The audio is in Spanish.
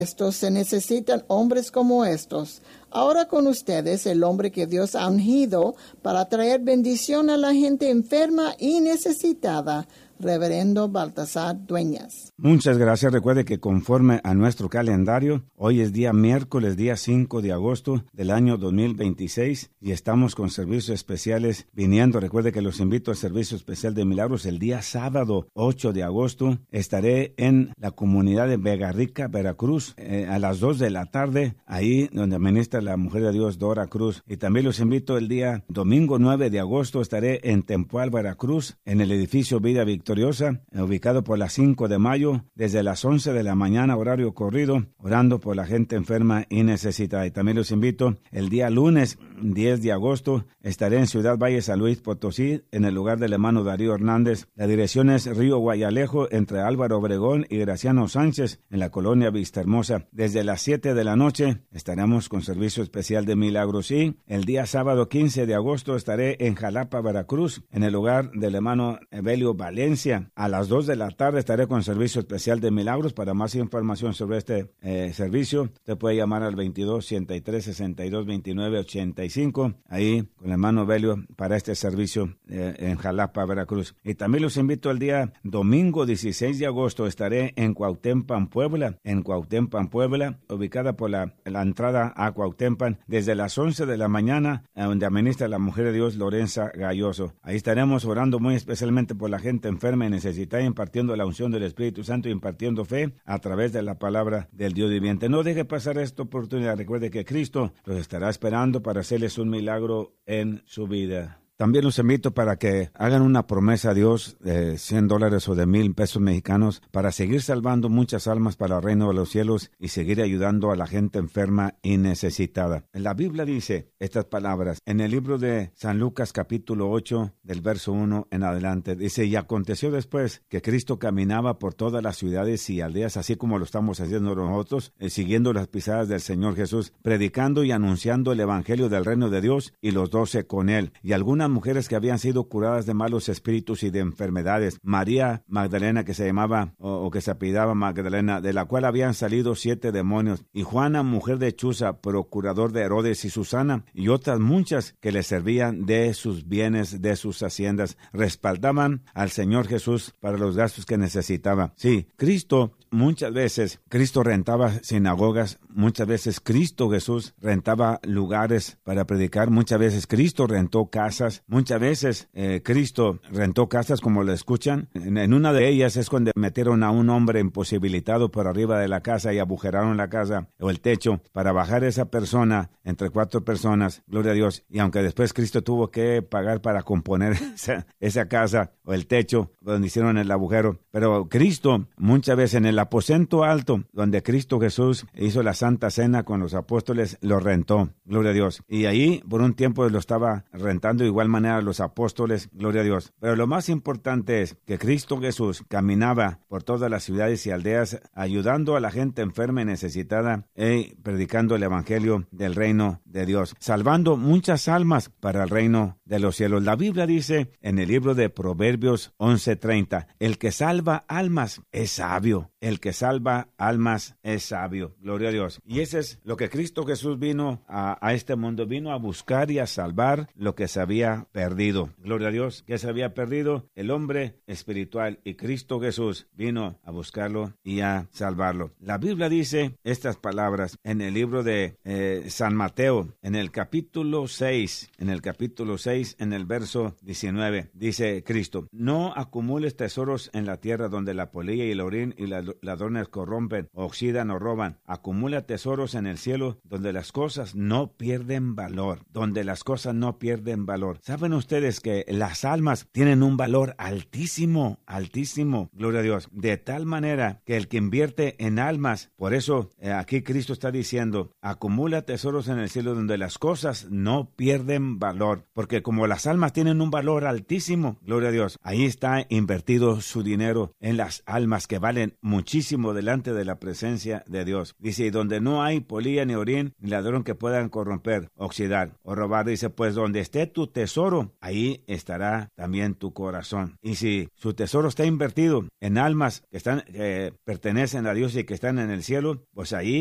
Estos se necesitan hombres como estos. Ahora con ustedes el hombre que Dios ha ungido para traer bendición a la gente enferma y necesitada, Reverendo Baltasar Dueñas. Muchas gracias. Recuerde que conforme a nuestro calendario, hoy es día miércoles, día 5 de agosto del año 2026 y estamos con servicios especiales viniendo. Recuerde que los invito al servicio especial de milagros el día sábado 8 de agosto. Estaré en la comunidad de Vega Rica, Veracruz, a las 2 de la tarde, ahí donde ministra la mujer de Dios Dora Cruz. Y también los invito el día domingo 9 de agosto, estaré en Tempoal, Veracruz, en el edificio Vida Victoriosa, ubicado por las 5 de mayo, desde las 11 de la mañana, horario corrido, orando por la gente enferma y necesitada. Y también los invito el día lunes 10 de agosto, estaré en Ciudad Valle, San Luis Potosí, en el lugar del hermano Darío Hernández. La dirección es Río Guayalejo, entre Álvaro Obregón y Graciano Sánchez, en la colonia Vistahermosa. Desde las 7 de la noche estaremos con servicio especial de milagros. Y el día sábado 15 de agosto estaré en Jalapa, Veracruz, en el lugar del hermano Evelio Valencia. A las 2 de la tarde estaré con servicio especial de milagros. Para más información sobre este servicio, usted puede llamar al 22-103-62-29-85, ahí con el hermano Evelio para este servicio en Jalapa, Veracruz. Y también los invito el día domingo 16 de agosto, estaré en Cuauhtémoc, Puebla, ubicada por la entrada a Cuauhtémoc, desde las 11 de la mañana, donde administra la mujer de Dios Lorenza Galloso. Ahí estaremos orando muy especialmente por la gente enferma y necesitada, impartiendo la unción del Espíritu Santo, impartiendo fe a través de la palabra del Dios viviente. No deje pasar esta oportunidad. Recuerde que Cristo los estará esperando para hacerles un milagro en su vida. También los invito para que hagan una promesa a Dios de $100 o de 1,000 pesos mexicanos para seguir salvando muchas almas para el reino de los cielos y seguir ayudando a la gente enferma y necesitada. La Biblia dice estas palabras en el libro de San Lucas capítulo 8 del verso 1 en adelante. Dice: y aconteció después que Cristo caminaba por todas las ciudades y aldeas, así como lo estamos haciendo nosotros, siguiendo las pisadas del Señor Jesús, predicando y anunciando el evangelio del reino de Dios, y los 12 con él, y algunas mujeres que habían sido curadas de malos espíritus y de enfermedades. María Magdalena, que se llamaba o que se apellidaba Magdalena, de la cual habían salido 7 demonios, y Juana, mujer de Chuza, procurador de Herodes, y Susana, y otras muchas que le servían de sus bienes, de sus haciendas. Respaldaban al Señor Jesús para los gastos que necesitaba. Sí, muchas veces Cristo rentaba sinagogas, muchas veces Cristo Jesús rentaba lugares para predicar, muchas veces Cristo rentó casas, muchas veces Cristo rentó casas, como lo escuchan. En una de ellas es cuando metieron a un hombre imposibilitado por arriba de la casa y agujeraron la casa o el techo para bajar esa persona entre 4 personas, gloria a Dios. Y aunque después Cristo tuvo que pagar para componer esa casa o el techo donde hicieron el agujero, pero Cristo muchas veces en el aposento alto donde Cristo Jesús hizo la Santa Cena con los apóstoles, lo rentó, gloria a Dios. Y ahí por un tiempo lo estaba rentando de igual manera los apóstoles, gloria a Dios. Pero lo más importante es que Cristo Jesús caminaba por todas las ciudades y aldeas ayudando a la gente enferma y necesitada y predicando el evangelio del reino de Dios, salvando muchas almas para el reino de los cielos. La Biblia dice en el libro de Proverbios 11:30, el que salva almas es sabio. El que salva almas es sabio. Gloria a Dios. Y ese es lo que Cristo Jesús vino a este mundo. Vino a buscar y a salvar lo que se había perdido. Gloria a Dios. ¿Qué se había perdido? El hombre espiritual. Y Cristo Jesús vino a buscarlo y a salvarlo. La Biblia dice estas palabras en el libro de San Mateo, en el capítulo 6, en el verso 19. Dice Cristo: no acumules tesoros en la tierra donde la polilla y el orín y las ladrones corrompen, oxidan o roban. Acumula tesoros en el cielo donde las cosas no pierden valor. ¿Saben ustedes que las almas tienen un valor altísimo? Gloria a Dios. De tal manera que el que invierte en almas, por eso aquí Cristo está diciendo: acumula tesoros en el cielo donde las cosas no pierden valor. Porque como las almas tienen un valor altísimo, gloria a Dios, ahí está invertido su dinero en las almas que valen muchísimo muchísimo delante de la presencia de Dios. Dice, y donde no hay polilla ni orín, ni ladrón que puedan corromper, oxidar o robar. Dice, pues donde esté tu tesoro, ahí estará también tu corazón. Y si su tesoro está invertido en almas que pertenecen a Dios y que están en el cielo, pues ahí